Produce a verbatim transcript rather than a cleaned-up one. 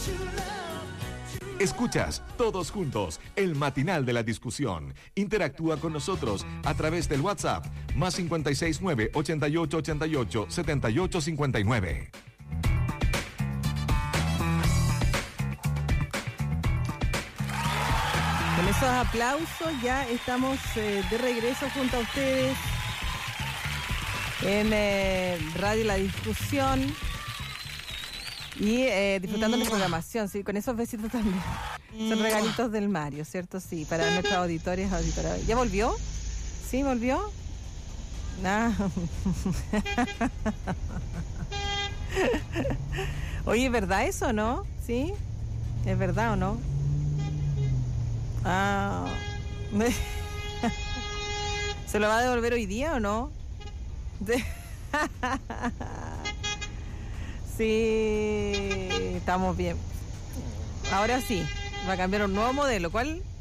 Escuchas Todos Juntos, el matinal de la discusión. Interactúa con nosotros a través del WhatsApp, más cincuenta y seis nueve, ochenta y ocho ochenta y ocho, setenta y ocho cincuenta y nueve. Con esos aplausos ya estamos eh, de regreso junto a ustedes en eh, Radio La Discusión. Y eh, disfrutando de la programación, sí, con esos besitos también. Son regalitos del Mario, ¿cierto? Sí, para nuestros auditores, auditoras. ¿Ya volvió? ¿Sí, volvió? No. Oye, ¿es verdad eso, no? ¿Sí? ¿Es verdad o no? Ah. ¿Se lo va a devolver hoy día o no? Sí, estamos bien. Ahora sí, va a cambiar un nuevo modelo. ¿Cuál?